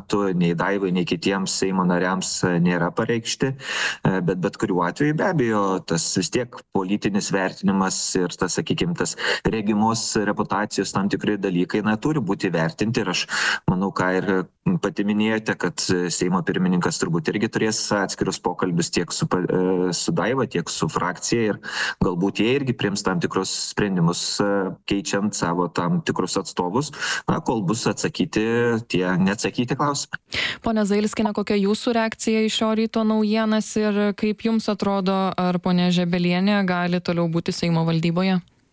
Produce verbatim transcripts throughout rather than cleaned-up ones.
metu nei Daivai, nei kitiems Seimo nariams nėra pareikšti, bet bet kuriuo atveju be abejo tas vis tiek politinis vertinimas ir tas, sakykime, tas regimos reputacijos tam tikrai dalykai, na, turi būti vertinti ir aš manau, ką ir pati minėjote, kad Seimo pirmininkas turbūt irgi turės atskirius pokalbius tiek su, su Daiva, tiek su frakcija ir galbūt jie irgi priims tam tikrus sprendimus, keičiant savo tam tikrus atstovus, na, kol bus atsakyti tie neatsakyti klausimai. Pone Zailskiene, kokia jūsų reakcija į šio ryto naujienas ir kaip jums atrodo, ar ponia Žebelienė gali toliau būti Seimo valdyboje?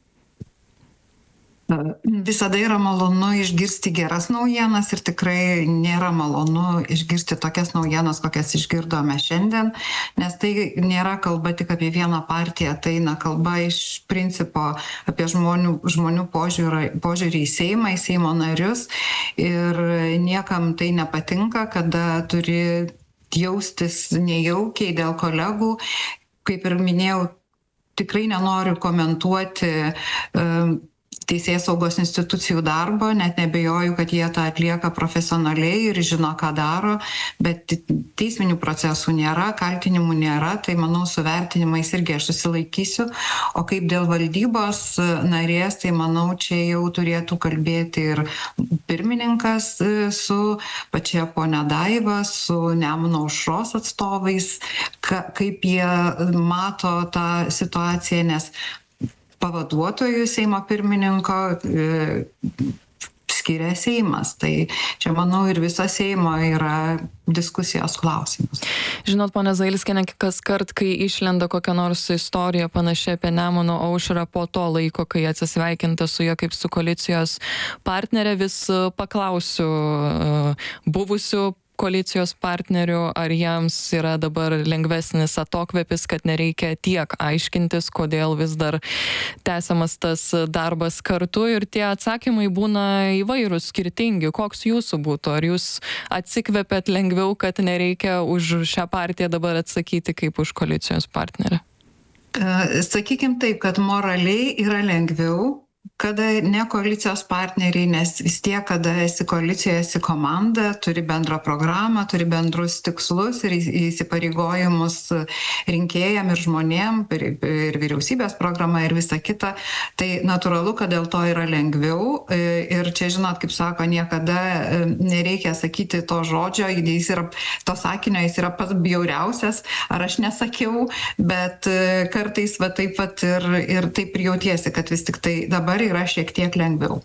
Visada yra malonu išgirsti geras naujienas ir tikrai nėra malonu išgirsti tokias naujienas, kokias išgirdome šiandien, nes tai nėra kalba tik apie vieną partiją, tai eina kalba iš principo apie žmonių, žmonių požiūrį, požiūrį į Seimą, į Seimo narius ir niekam tai nepatinka, kada turi jaustis nejaukiai dėl kolegų. Kaip ir minėjau, tikrai nenoriu komentuoti um, teisėsaugos institucijų darbo, net nebejoju, kad jie tą atlieka profesionaliai ir žino, ką daro, bet teisminių procesų nėra, kaltinimų nėra, tai manau su vertinimais irgi aš susilaikysiu. O kaip dėl valdybos narės, tai manau, čia jau turėtų kalbėti ir pirmininkas su pačia ponia Daiva, su Nemuno aušros atstovais, ka, kaip jie mato tą situaciją, nes pavaduotojų Seimo pirmininko e, skiria Seimas. Tai čia, manau, ir viso Seimo yra diskusijos klausimas. Žinot, ponia Zailskiene, kas kart, kai išlenda kokia nors istorija panašia apie Nemuno aušrą po to laiko, kai atsisveikinta su ja kaip su koalicijos partnerė, vis paklausiu uh, buvusių koalicijos partnerių, ar jiems yra dabar lengvesnis atokvėpis, kad nereikia tiek aiškintis, kodėl vis dar tęsiamas tas darbas kartu ir tie atsakymai būna įvairūs, skirtingi. Koks jūsų būtų? Ar jūs atsikvėpėt lengviau, kad nereikia už šią partiją dabar atsakyti kaip už koalicijos partnerę? Sakykim taip, kad moraliai yra lengviau, kada ne koalicijos partneriai, nes vis tiek, kada esi koalicijoje, esi komanda, turi bendrą programą, turi bendrus tikslus ir įsipareigojimus rinkėjam ir žmonėm, ir, ir vyriausybės programa ir visa kita, tai natūralu, kad dėl to yra lengviau ir čia, žinot, kaip sako, niekada nereikia sakyti to žodžio, jis yra, to sakinio jis yra pats bjauriausias, ar aš nesakiau, bet kartais va taip pat ir, ir taip ir jautiesi, kad vis tik tai dabar yra šiek tiek lengviau.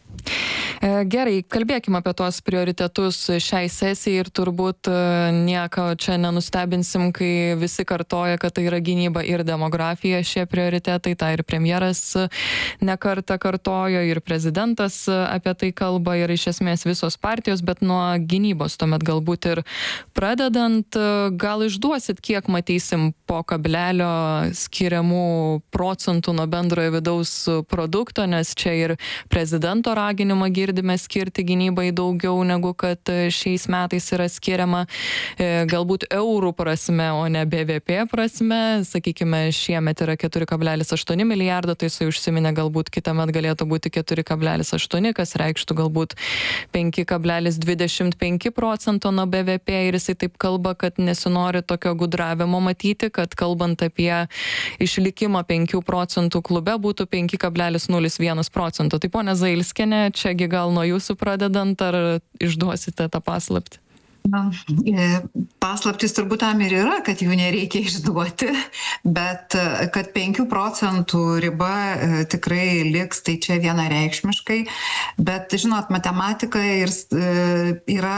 Gerai, kalbėkime apie tuos prioritetus šiai sesijai ir turbūt nieko čia nenustebinsim, kai visi kartoja, kad tai yra gynyba ir demografija šie prioritetai, tai ir premjeras nekartą kartojo, ir prezidentas apie tai kalba ir iš esmės visos partijos, bet nuo gynybos tuomet galbūt ir pradedant, gal išduosit, kiek matysim po kablelio skiriamų procentų nuo bendrojo vidaus produkto, nes čia ir prezidento raginimą girdime skirti gynybai daugiau negu kad šiais metais yra skiriama, galbūt eurų prasme, o ne B V P prasme. Sakykime, šiemet yra keturi kablelis aštuoni milijardo, tai jisai užsiminė, galbūt kitąmet galėtų būti keturi kablelis aštuoni, kas reikštų galbūt penki kablelis dvidešimt penki procento nuo B V P ir jisai taip kalba, kad nesinori tokio gudravimo matyti, kad kalbant apie išlikimą penkių procentų klube būtų penki kablelis nulis vienas procento. Tai ponia Zailskiene, čiagi gal nuo jūsų pradedant, ar išduosite tą paslaptį? Na, paslaptis turbūt tam ir yra, kad jų nereikia išduoti, bet kad penkių procentų riba tikrai liks, tai čia vienareikšmiškai, bet žinot, matematika ir, yra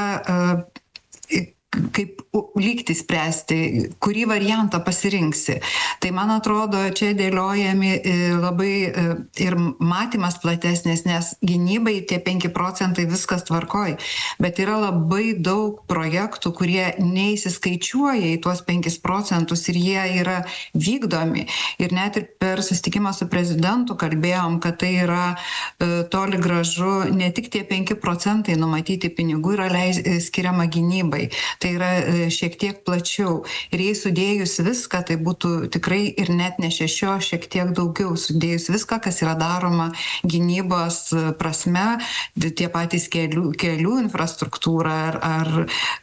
kaip lygti spręsti, kurį variantą pasirinksi. Tai man atrodo, čia dėliojami labai ir matymas platesnis, nes gynybai tie penki procentai viskas tvarkoj, bet yra labai daug projektų, kurie neįsiskaičiuoja į tuos penkis procentus ir jie yra vykdomi. Ir net ir per susitikimą su prezidentu kalbėjom, kad tai yra toli gražu, ne tik tie penki procentai numatyti pinigų yra leis, skiriama gynybai. Tai yra šiek tiek plačiau. Ir jei sudėjus viską, tai būtų tikrai ir net ne šešio, šiek tiek daugiau. Sudėjus viską, kas yra daroma gynybos prasme, tie patys kelių, kelių infrastruktūra ar, ar